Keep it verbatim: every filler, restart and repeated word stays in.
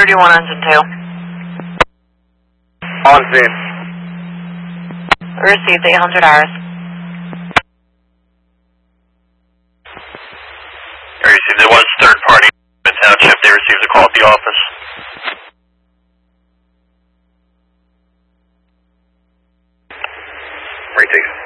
thirty-one engine two. On scene. Received eight hundred hours. I received it was third party in township. They received a call at the office. Retakes.